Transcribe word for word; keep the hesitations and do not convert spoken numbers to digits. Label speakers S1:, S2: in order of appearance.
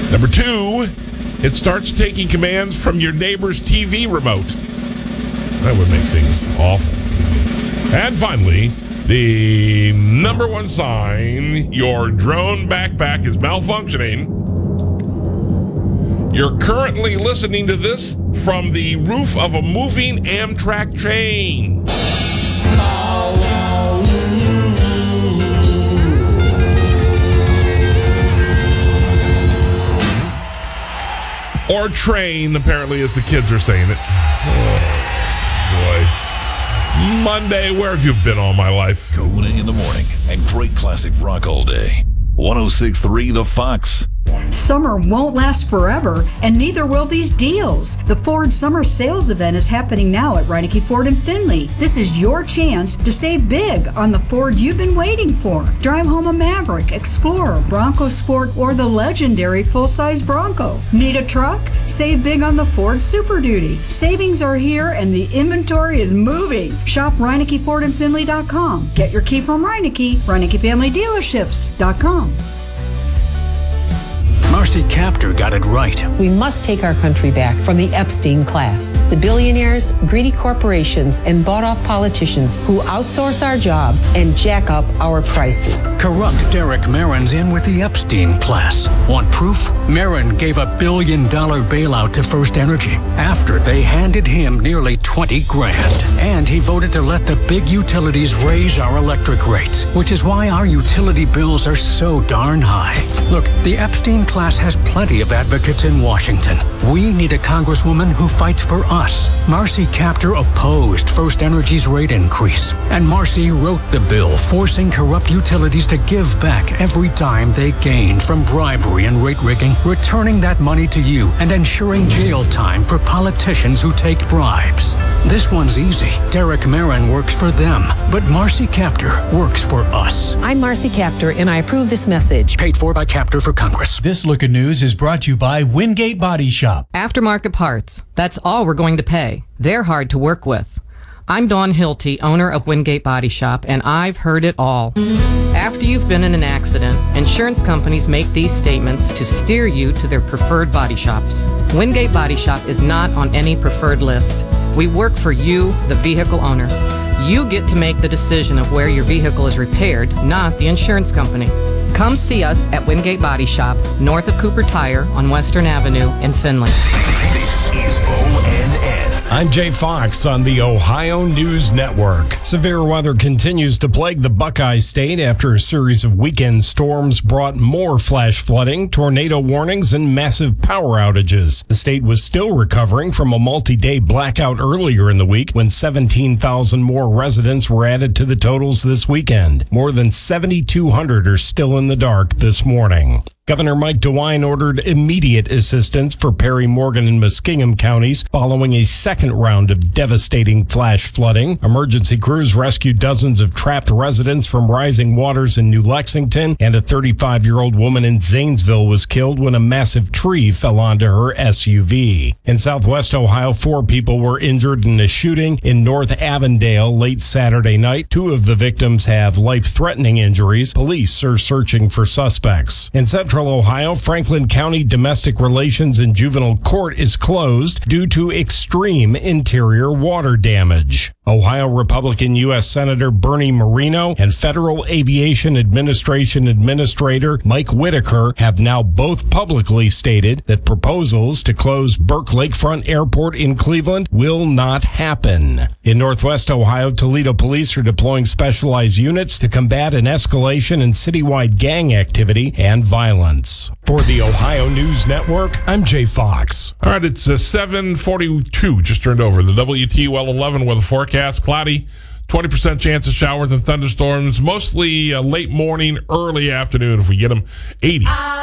S1: Number two, it starts taking commands from your neighbor's T V remote. That would make things awful. And finally, the number one sign your drone backpack is malfunctioning. You're currently listening to this from the roof of a moving Amtrak train. Or train, apparently, as the kids are saying it. Oh, boy. Monday, where have you been all my life?
S2: Kahuna in the morning and great classic rock all day. one oh six point three The Fox.
S3: Summer won't last forever, and neither will these deals. The Ford Summer Sales Event is happening now at Reineke Ford in Findlay. This is your chance to save big on the Ford you've been waiting for. Drive home a Maverick, Explorer, Bronco Sport, or the legendary full-size Bronco. Need a truck? Save big on the Ford Super Duty. Savings are here, and the inventory is moving. Shop Reineke Ford in Findlay dot com. Get your key from Reineke, Reineke Family Dealerships dot com.
S4: Marcy Kaptur got it right.
S5: We must take our country back from the Epstein class. The billionaires, greedy corporations, and bought-off politicians who outsource our jobs and jack up our prices.
S4: Corrupt Derek Marin's in with the Epstein class. Want proof? Marin gave a billion-dollar bailout to First Energy after they handed him nearly twenty grand. And he voted to let the big utilities raise our electric rates, which is why our utility bills are so darn high. Look, the Epstein class has plenty of advocates in Washington. We need a congresswoman who fights for us. Marcy Kaptur opposed First Energy's rate increase, and Marcy wrote the bill forcing corrupt utilities to give back every dime they gained from bribery and rate rigging, returning that money to you and ensuring jail time for politicians who take bribes. This one's easy. Derek Marin works for them, but Marcy Kaptur works for us.
S5: I'm Marcy Kaptur, and I approve this message.
S4: Paid for by Kaptur for Congress.
S6: This Look at News is brought to you by Wingate Body Shop.
S7: Aftermarket parts. That's all we're going to pay. They're hard to work with. I'm Dawn Hilty, owner of Wingate Body Shop, and I've heard it all. After you've been in an accident, insurance companies make these statements to steer you to their preferred body shops. Wingate Body Shop is not on any preferred list. We work for you, the vehicle owner. You get to make the decision of where your vehicle is repaired, not the insurance company. Come see us at Wingate Body Shop, north of Cooper Tire on Western Avenue in Findlay.
S2: This is O N N.
S8: I'm Jay Fox on the Ohio News Network. Severe weather continues to plague the Buckeye State after a series of weekend storms brought more flash flooding, tornado warnings, and massive power outages. The state was still recovering from a multi-day blackout earlier in the week when seventeen thousand more residents were added to the totals this weekend. More than seventy-two hundred are still in the dark this morning. Governor Mike DeWine ordered immediate assistance for Perry, Morgan, and Muskingum counties following a second round of devastating flash flooding. Emergency crews rescued dozens of trapped residents from rising waters in New Lexington, and a thirty-five-year-old woman in Zanesville was killed when a massive tree fell onto her S U V. In southwest Ohio, four people were injured in a shooting in North Avondale late Saturday night. Two of the victims have life-threatening injuries. Police are searching for suspects. In central Ohio, Franklin County Domestic Relations and Juvenile Court is closed due to extreme interior water damage. Ohio Republican U S Senator Bernie Moreno and Federal Aviation Administration Administrator Mike Whitaker have now both publicly stated that proposals to close Burke Lakefront Airport in Cleveland will not happen. In Northwest Ohio, Toledo police are deploying specialized units to combat an escalation in citywide gang activity and violence. For the Ohio News Network, I'm Jay Fox.
S1: All right, it's uh, seven forty-two, just turned over. The W T U L eleven with a forecast, cloudy, twenty percent chance of showers and thunderstorms, mostly uh, late morning, early afternoon if we get them, eighty.